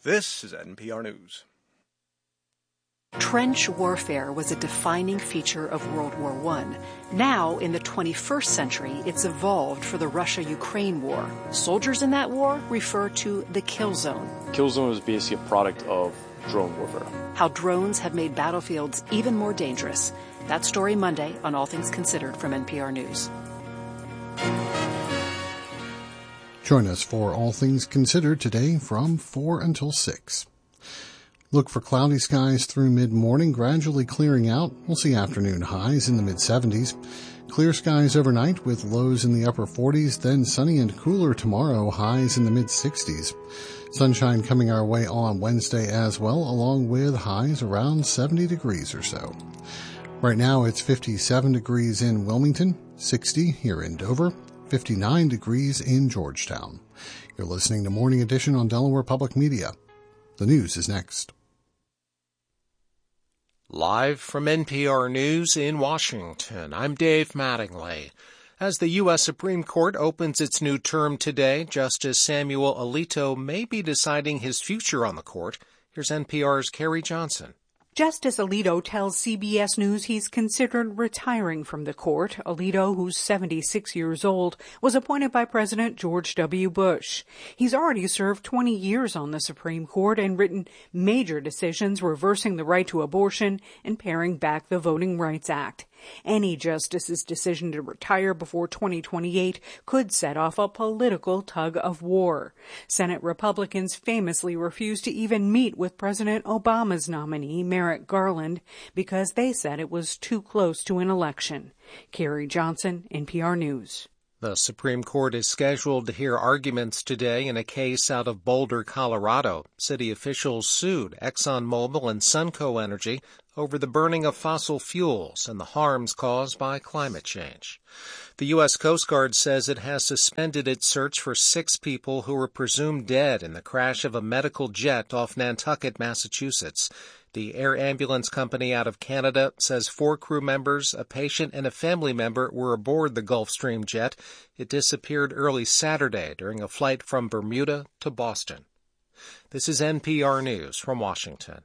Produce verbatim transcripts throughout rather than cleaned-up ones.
This is N P R News. Trench warfare was a defining feature of World War One. Now, in the twenty-first century, it's evolved for the Russia-Ukraine war. Soldiers in that war refer to the kill zone. Kill zone is basically a product of drone warfare. How drones have made battlefields even more dangerous. That story Monday on All Things Considered from N P R News. Join us for All Things Considered today from four until six. Look for cloudy skies through mid-morning, gradually clearing out. We'll see afternoon highs in the mid-seventies. Clear skies overnight with lows in the upper forties, then sunny and cooler tomorrow, highs in the mid-sixties. Sunshine coming our way on Wednesday as well, along with highs around seventy degrees or so. Right now it's fifty-seven degrees in Wilmington, sixty here in Dover, fifty-nine degrees in Georgetown. You're listening to Morning Edition on Delaware Public Media. The news is next. Live from N P R News in Washington, I'm Dave Mattingly. As the U S Supreme Court opens its new term today, Justice Samuel Alito may be deciding his future on the court. Here's N P R's Carrie Johnson. Justice Alito tells C B S News he's considered retiring from the court. Alito, who's seventy-six years old, was appointed by President George W. Bush. He's already served twenty years on the Supreme Court and written major decisions reversing the right to abortion and paring back the Voting Rights Act. Any justice's decision to retire before twenty twenty-eight could set off a political tug of war. Senate Republicans famously refused to even meet with President Obama's nominee, Merrick Garland, because they said it was too close to an election. Carrie Johnson, N P R News. The Supreme Court is scheduled to hear arguments today in a case out of Boulder, Colorado. City officials sued ExxonMobil and Sunco Energy over the burning of fossil fuels and the harms caused by climate change. The U S Coast Guard says it has suspended its search for six people who were presumed dead in the crash of a medical jet off Nantucket, Massachusetts. The air ambulance company out of Canada says four crew members, a patient, and a family member were aboard the Gulfstream jet. It disappeared early Saturday during a flight from Bermuda to Boston. This is N P R News from Washington.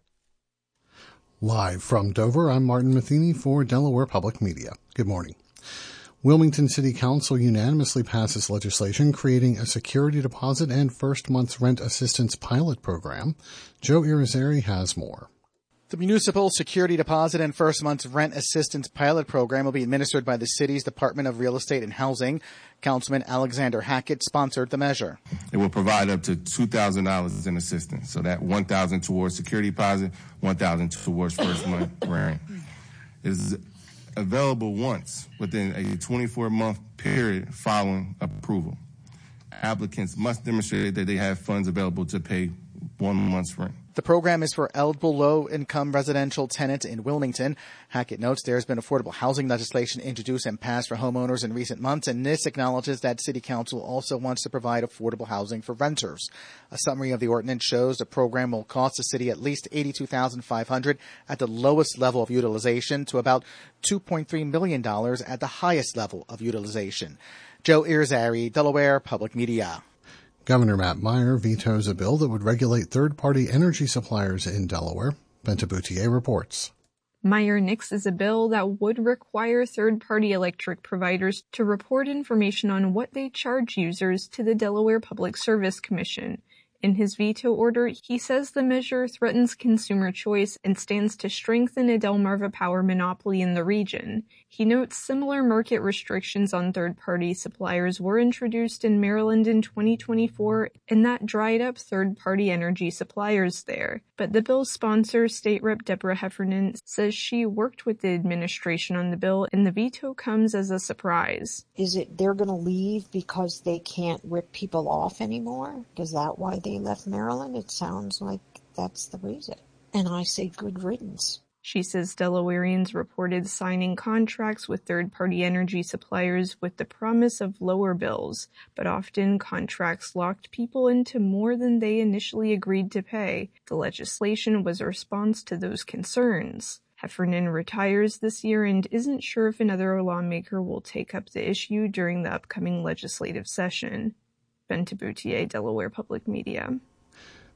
Live from Dover, I'm Martin Matheny for Delaware Public Media. Good morning. Wilmington City Council unanimously passes legislation creating a security deposit and first month's rent assistance pilot program. Joe Irizarry has more. The Municipal Security Deposit and First Month's Rent Assistance Pilot Program will be administered by the city's Department of Real Estate and Housing. Councilman Alexander Hackett sponsored the measure. It will provide up to two thousand dollars in assistance, so that one thousand dollars towards security deposit, one thousand dollars towards first month rent. It is available once within a twenty-four month period following approval. Applicants must demonstrate that they have funds available to pay one month's rent. The program is for eligible low-income residential tenants in Wilmington. Hackett notes there has been affordable housing legislation introduced and passed for homeowners in recent months, and this acknowledges that City Council also wants to provide affordable housing for renters. A summary of the ordinance shows the program will cost the city at least eighty-two thousand five hundred dollars at the lowest level of utilization to about two point three million dollars at the highest level of utilization. Joe Irizarry, Delaware Public Media. Governor Matt Meyer vetoes a bill that would regulate third-party energy suppliers in Delaware. Benta Boutier reports. Meyer nixes a bill that would require third-party electric providers to report information on what they charge users to the Delaware Public Service Commission. In his veto order, he says the measure threatens consumer choice and stands to strengthen a Delmarva power monopoly in the region. He notes similar market restrictions on third-party suppliers were introduced in Maryland in twenty twenty-four, and that dried up third-party energy suppliers there. But the bill's sponsor, State Rep Deborah Heffernan, says she worked with the administration on the bill, and the veto comes as a surprise. Is it they're going to leave because they can't rip people off anymore? Is that why they left Maryland? It sounds like that's the reason. And I say good riddance. She says Delawareans reported signing contracts with third-party energy suppliers with the promise of lower bills, but often contracts locked people into more than they initially agreed to pay. The legislation was a response to those concerns. Heffernan retires this year and isn't sure if another lawmaker will take up the issue during the upcoming legislative session. Benta Boutier, Delaware Public Media.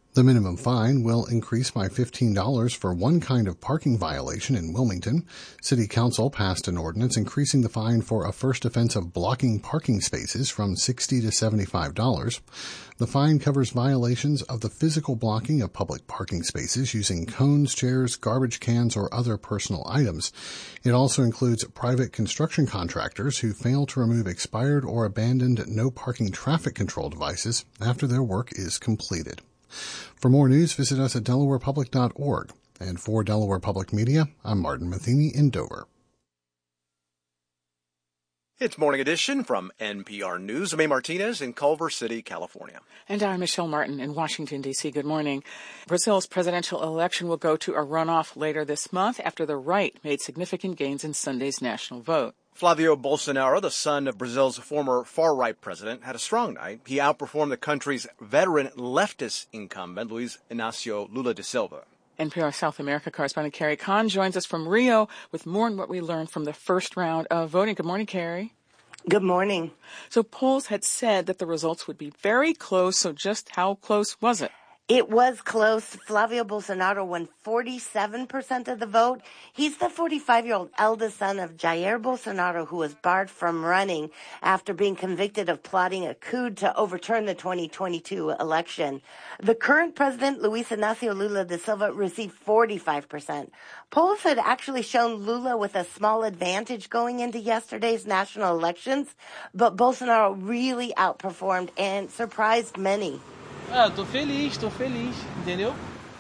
The minimum fine will increase by fifteen dollars for one kind of parking violation in Wilmington. City Council passed an ordinance increasing the fine for a first offense of blocking parking spaces from sixty dollars to seventy-five dollars. The fine covers violations of the physical blocking of public parking spaces using cones, chairs, garbage cans, or other personal items. It also includes private construction contractors who fail to remove expired or abandoned no parking traffic control devices after their work is completed. For more news, visit us at delaware public dot org. And for Delaware Public Media, I'm Martin Matheny in Dover. It's Morning Edition from N P R News. I'm A. Martinez in Culver City, California. And I'm Michelle Martin in Washington, D C Good morning. Brazil's presidential election will go to a runoff later this month after the right made significant gains in Sunday's national vote. Flavio Bolsonaro, the son of Brazil's former far-right president, had a strong night. He outperformed the country's veteran leftist incumbent, Luiz Inácio Lula da Silva. N P R South America correspondent Carrie Kahn joins us from Rio with more on what we learned from the first round of voting. Good morning, Carrie. Good morning. So polls had said that the results would be very close, so just how close was it? It was close. Flavio Bolsonaro won forty-seven percent of the vote. He's the forty-five-year-old eldest son of Jair Bolsonaro, who was barred from running after being convicted of plotting a coup to overturn the twenty twenty-two election. The current president, Luiz Inácio Lula da Silva, received forty-five percent. Polls had actually shown Lula with a small advantage going into yesterday's national elections, but Bolsonaro really outperformed and surprised many. Ah, tô feliz, tô feliz, entendeu?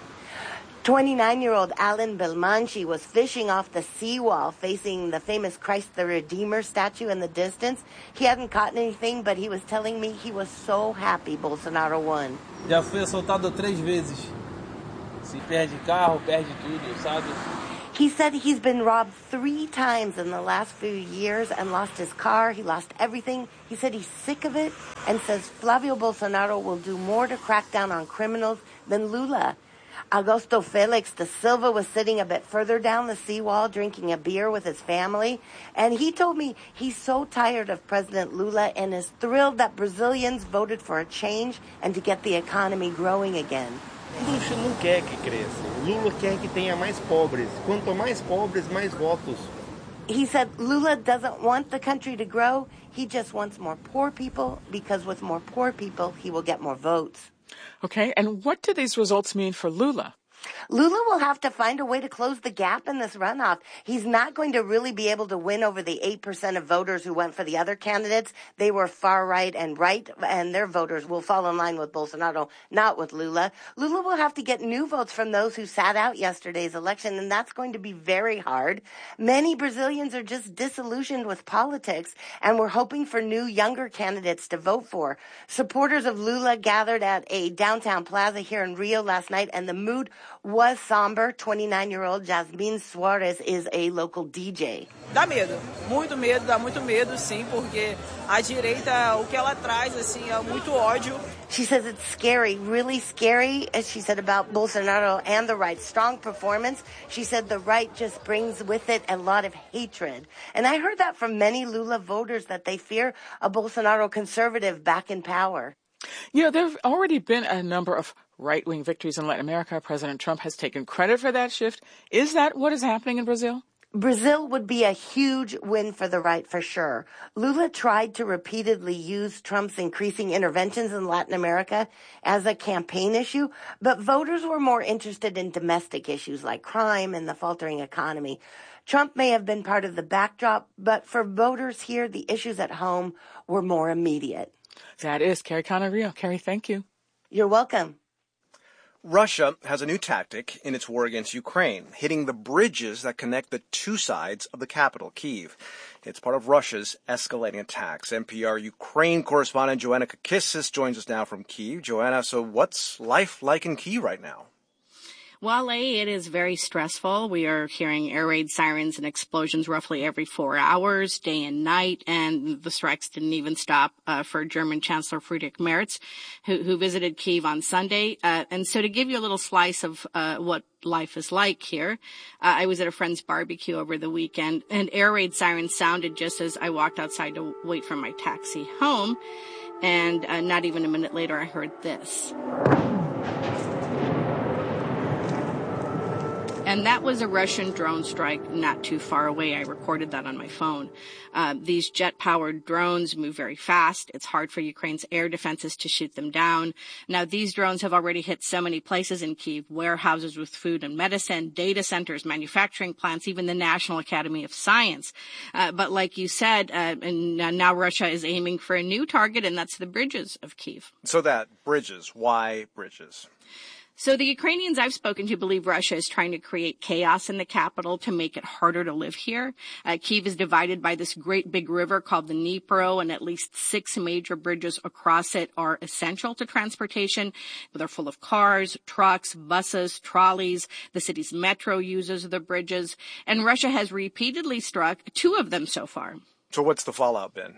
twenty-nine-year-old Alan Belmanchi was fishing off the seawall facing the famous Christ the Redeemer statue in the distance. He hadn't caught anything, but he was telling me he was so happy Bolsonaro won. Já fui assaltado três vezes. Se perde carro, perde tudo, sabe? He said he's been robbed three times in the last few years and lost his car. He lost everything. He said he's sick of it and says Flavio Bolsonaro will do more to crack down on criminals than Lula. Augusto Felix da Silva was sitting a bit further down the seawall drinking a beer with his family, and he told me he's so tired of President Lula and is thrilled that Brazilians voted for a change and to get the economy growing again. Lula não quer que cresça. Lula quer que tenha mais pobres. Quanto mais pobres, mais votos. He said Lula doesn't want the country to grow. He just wants more poor people because with more poor people, he will get more votes. Okay, and what do these results mean for Lula? Lula will have to find a way to close the gap in this runoff. He's not going to really be able to win over the eight percent of voters who went for the other candidates. They were far right and right, and their voters will fall in line with Bolsonaro, not with Lula. Lula will have to get new votes from those who sat out yesterday's election, and that's going to be very hard. Many Brazilians are just disillusioned with politics, and we're hoping for new, younger candidates to vote for. Supporters of Lula gathered at a downtown plaza here in Rio last night, and the mood was somber. twenty-nine-year-old Jasmine Suarez is a local D J. Dá medo, muito medo, dá muito medo, sim, porque a direita, o que ela traz, assim, é muito ódio. She says it's scary, really scary, as she said about Bolsonaro and the right. Strong performance. She said the right just brings with it a lot of hatred. And I heard that from many Lula voters, that they fear a Bolsonaro conservative back in power. You know, there have already been a number of right-wing victories in Latin America. President Trump has taken credit for that shift. Is that what is happening in Brazil? Brazil would be a huge win for the right for sure. Lula tried to repeatedly use Trump's increasing interventions in Latin America as a campaign issue, but voters were more interested in domestic issues like crime and the faltering economy. Trump may have been part of the backdrop, but for voters here, the issues at home were more immediate. That is Carrie Canario. Carrie, thank you. You're welcome. Russia has a new tactic in its war against Ukraine, hitting the bridges that connect the two sides of the capital, Kyiv. It's part of Russia's escalating attacks. N P R Ukraine correspondent Joanna Kakissis joins us now from Kyiv. Joanna, so what's life like in Kyiv right now? Well, A, it is very stressful. We are hearing air raid sirens and explosions roughly every four hours, day and night, and the strikes didn't even stop uh, for German Chancellor Friedrich Merz, who, who visited Kyiv on Sunday. Uh, and so to give you a little slice of uh, what life is like here, uh, I was at a friend's barbecue over the weekend, and air raid sirens sounded just as I walked outside to wait for my taxi home. And uh, not even a minute later, I heard this. And that was a Russian drone strike not too far away. I recorded that on my phone. Uh, these jet-powered drones move very fast. It's hard for Ukraine's air defenses to shoot them down. Now, these drones have already hit so many places in Kyiv, warehouses with food and medicine, data centers, manufacturing plants, even the National Academy of Science. Uh, but like you said, uh, and now Russia is aiming for a new target, and that's the bridges of Kyiv. So that, bridges. Why bridges? So the Ukrainians I've spoken to believe Russia is trying to create chaos in the capital to make it harder to live here. Uh, Kyiv is divided by this great big river called the Dnipro, and at least six major bridges across it are essential to transportation. They're full of cars, trucks, buses, trolleys. The city's metro uses the bridges, and Russia has repeatedly struck two of them so far. So what's the fallout been?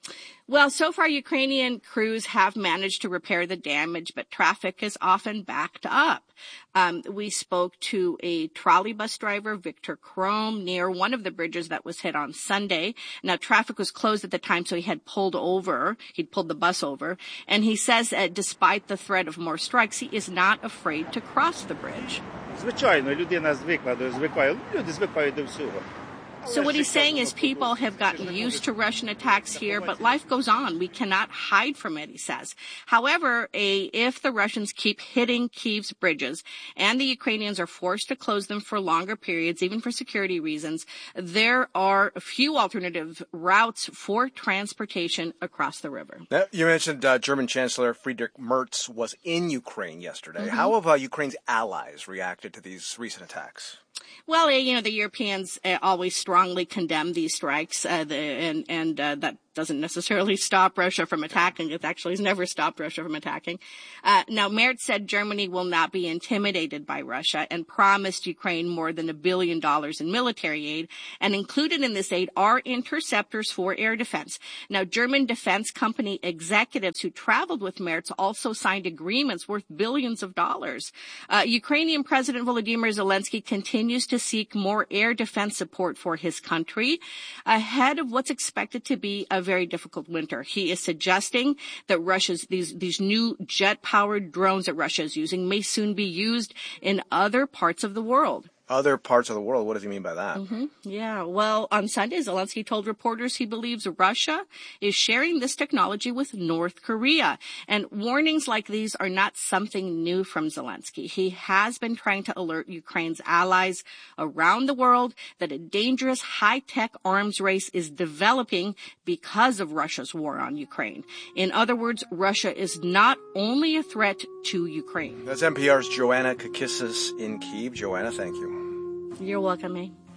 Well, so far, Ukrainian crews have managed to repair the damage, but traffic is often backed up. Um, we spoke to a trolley bus driver, Victor Krom, near one of the bridges that was hit on Sunday. Now, traffic was closed at the time, so he had pulled over. He'd pulled the bus over. And he says that despite the threat of more strikes, he is not afraid to cross the bridge. Звичайно, людина звикла, звикає, люди звикають до всього. So what he's saying is people have gotten used to Russian attacks here, but life goes on. We cannot hide from it, he says. However, a, if the Russians keep hitting Kyiv's bridges and the Ukrainians are forced to close them for longer periods, even for security reasons, there are a few alternative routes for transportation across the river. Now, you mentioned uh, German Chancellor Friedrich Merz was in Ukraine yesterday. Mm-hmm. How have uh, Ukraine's allies reacted to these recent attacks? Well, you know, the Europeans uh, always strongly condemn these strikes, uh, the, and, and uh, that doesn't necessarily stop Russia from attacking. It actually has never stopped Russia from attacking. Uh, now, Merz said Germany will not be intimidated by Russia and promised Ukraine more than a billion dollars in military aid. And included in this aid are interceptors for air defense. Now, German defense company executives who traveled with Merz also signed agreements worth billions of dollars. Uh, Ukrainian President Volodymyr Zelensky continues to seek more air defense support for his country ahead of what's expected to be a very difficult winter. He is suggesting that Russia's these these new jet-powered drones that Russia is using may soon be used in other parts of the world. Other parts of the world? What does he mean by that? Mm-hmm. Yeah. Well, on Sunday, Zelensky told reporters he believes Russia is sharing this technology with North Korea. And warnings like these are not something new from Zelensky. He has been trying to alert Ukraine's allies around the world that a dangerous high-tech arms race is developing because of Russia's war on Ukraine. In other words, Russia is not only a threat to Ukraine. That's N P R's Joanna Kakissis in Kyiv. Joanna, thank you. You're welcome, eh?